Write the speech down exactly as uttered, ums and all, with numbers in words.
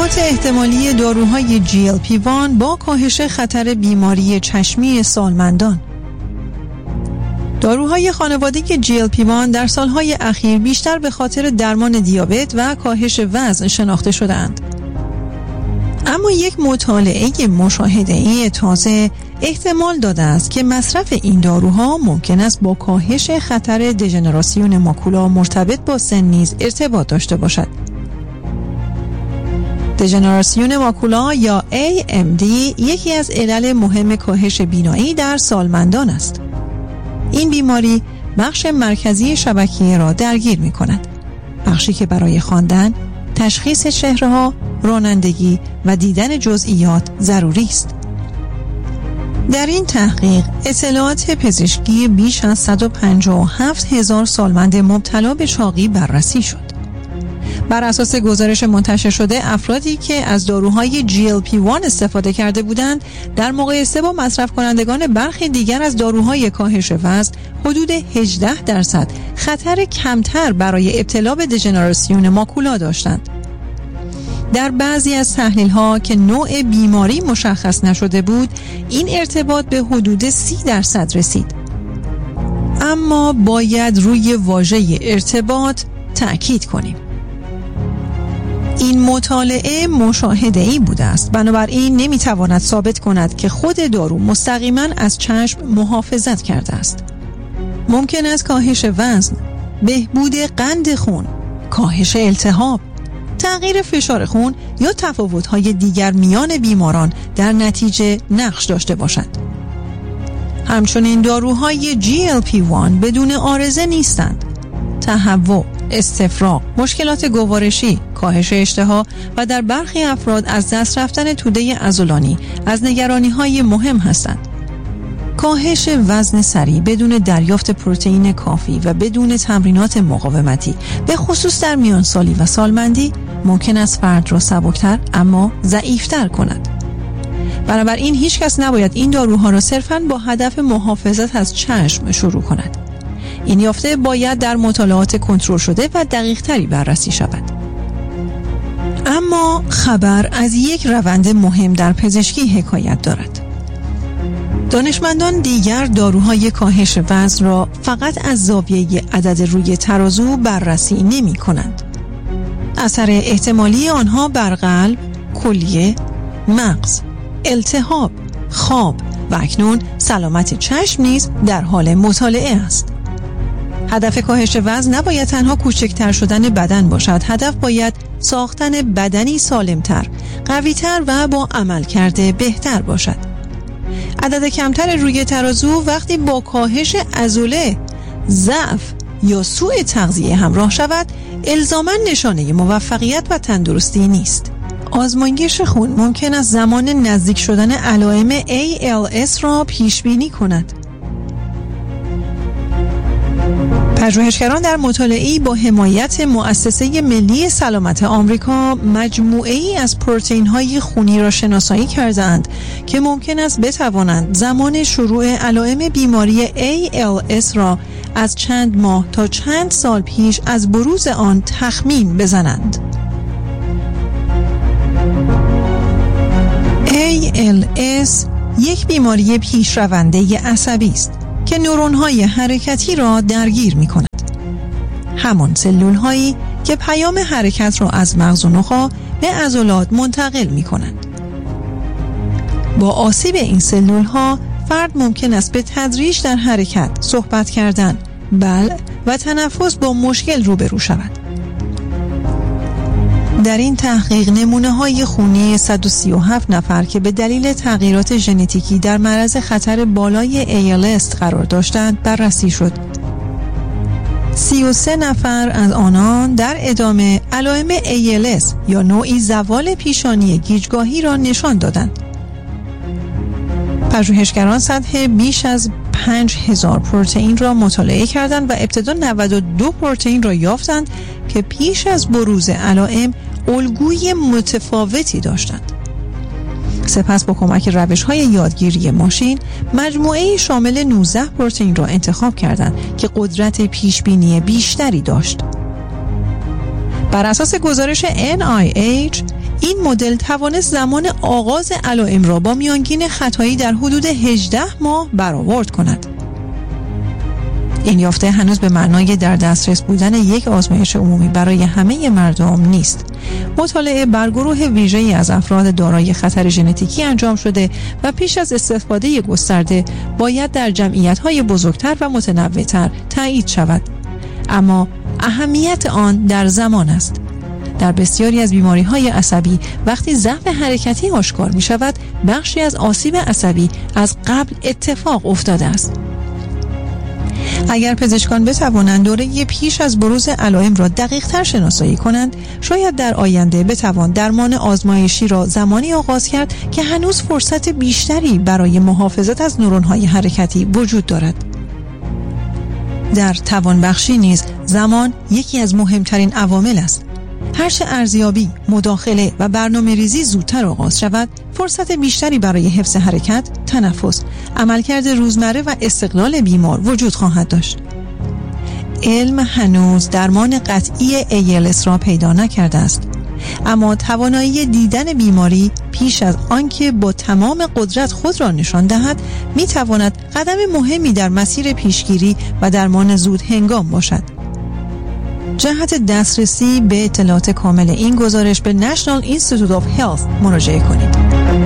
ارتباط احتمالی داروهای جی ال پی یک با کاهش خطر بیماری چشمی سالمندان. داروهای خانوادگی جی ال پی یک در سالهای اخیر بیشتر به خاطر درمان دیابت و کاهش وزن شناخته شده‌اند. اما یک مطالعه مشاهده‌ای تازه احتمال داده است که مصرف این داروها ممکن است با کاهش خطر دژنراسیون ماکولا مرتبط با سن نیز ارتباط داشته باشد. دژنراسیون ماکولا یا ای ام دی یکی از علل مهم کاهش بینایی در سالمندان است. این بیماری بخش مرکزی شبکیه را درگیر می کند. بخشی که برای خواندن، تشخیص چهره‌ها، رانندگی و دیدن جزئیات ضروری است. در این تحقیق اطلاعات پزشکی بیش از صد و پنجاه و هفت هزار سالمند مبتلا به چاقی بررسی شد. بر اساس گزارش منتشر شده، افرادی که از داروهای جی ال پی یک استفاده کرده بودند در مقایسه با مصرف کنندگان برخی دیگر از داروهای کاهش وزن حدود هجده درصد خطر کمتر برای ابتلا به دژنراسیون ماکولا داشتند. در بعضی از تحلیل‌ها که نوع بیماری مشخص نشده بود، این ارتباط به حدود سی درصد رسید. اما باید روی واژه ارتباط تأکید کنیم. این مطالعه مشاهده‌ای بوده است، بنابراین نمی‌تواند ثابت کند که خود دارو مستقیما از چشم محافظت کرده است. ممکن است کاهش وزن، بهبود قند خون، کاهش التهاب، تغییر فشار خون یا تفاوت‌های دیگر میان بیماران در نتیجه نقش داشته باشد. همچنین داروهای جی ال پی یک بدون عارضه نیستند. تهوع، استفراغ، مشکلات گوارشی، کاهش اشتها و در برخی افراد از دست رفتن توده عضلانی از نگرانی‌های مهم هستند. کاهش وزن سریع بدون دریافت پروتئین کافی و بدون تمرینات مقاومتی، به خصوص در میانسالی و سالمندی، ممکن است فرد را سبکتر اما ضعیفتر کند. بنابراین هیچ کس نباید این داروها را صرفاً با هدف محافظت از چشم شروع کند. این یافته باید در مطالعات کنترل شده و دقیق‌تری بررسی شود. اما خبر از یک روند مهم در پزشکی حکایت دارد. دانشمندان دیگر داروهای کاهش وزن را فقط از زاویه عدد روی ترازو بررسی نمی کنند. اثر احتمالی آنها بر قلب، کلیه، مغز، التهاب، خواب و اکنون سلامت چشم نیز در حال مطالعه است. هدف کاهش وزن نباید تنها کوچکتر شدن بدن باشد. هدف باید ساختن بدنی سالمتر، قویتر و با عملکرد بهتر باشد. عدد کمتر روی ترازو وقتی با کاهش عضله، ضعف یا سوء تغذیه همراه شود، الزاماً نشانه موفقیت و تندرستی نیست. آزمایش خون ممکن است زمان نزدیک شدن علائم ای ال اس را پیش بینی کند. پژوهشگران در مطالعه‌ای با حمایت مؤسسه ملی سلامت آمریکا مجموعه‌ای از پروتئین‌های خونی را شناسایی کردند که ممکن است بتوانند زمان شروع علائم بیماری ای ال اس را از چند ماه تا چند سال پیش از بروز آن تخمین بزنند. ای ال اس یک بیماری پیشرونده عصبی است که نورون‌های حرکتی را درگیر می‌کند. همان سلول‌هایی که پیام حرکت را از مغز و نخاع به عضلات منتقل می‌کنند. با آسیب این سلول‌ها، فرد ممکن است به تدریج در حرکت، صحبت کردن، بلع و تنفس با مشکل روبرو شود. در این تحقیق نمونه‌های خونی صد و سی و هفت نفر که به دلیل تغییرات ژنتیکی در معرض خطر بالای ای ال اس قرار داشتند بررسی شد. سی و سه نفر از آنان در ادامه علائم ای ال اس یا نوعی زوال پیشانی گیجگاهی را نشان دادند. پژوهشگران سطح بیش از پنج هزار پروتئین را مطالعه کردند و ابتدا نود و دو پروتئین را یافتند که پیش از بروز علائم الگوی متفاوتی داشتند. سپس با کمک روش‌های یادگیری ماشین مجموعه شامل نوزده پروتئین را انتخاب کردند که قدرت پیشبینی بیشتری داشت. بر اساس گزارش ان آی ایچ، این مدل توانست زمان آغاز علائم را با میانگین خطایی در حدود هجده ماه برآورد کند. این یافته هنوز به معنای در دسترس بودن یک آزمایش عمومی برای همه مردم نیست. مطالعه بر گروه ویژه‌ای از افراد دارای خطر ژنتیکی انجام شده و پیش از استفاده گسترده باید در جمعیت‌های بزرگتر و متنوع‌تر تایید شود. اما اهمیت آن در زمان است. در بسیاری از بیماری‌های عصبی وقتی ضعف حرکتی آشکار می‌شود، بخشی از آسیب عصبی از قبل اتفاق افتاده است. اگر پزشکان بتوانند دوره پیش از بروز علائم را دقیق‌تر شناسایی کنند، شاید در آینده بتوان درمان آزمایشی را زمانی آغاز کرد که هنوز فرصت بیشتری برای محافظت از نورون‌های حرکتی وجود دارد. در توانبخشی نیز زمان یکی از مهمترین عوامل است. هرچه ارزیابی، مداخله و برنامه‌ریزی زودتر آغاز شود، فرصت بیشتری برای حفظ حرکت، تنفس، عملکرد روزمره و استقلال بیمار وجود خواهد داشت. علم هنوز درمان قطعی ای ال اس را پیدا نکرده است، اما توانایی دیدن بیماری پیش از آنکه با تمام قدرت خود را نشان دهد می‌تواند قدم مهمی در مسیر پیشگیری و درمان زود هنگام باشد. جهت دسترسی به اطلاعات کامل این گزارش به National Institute of Health مراجعه کنید.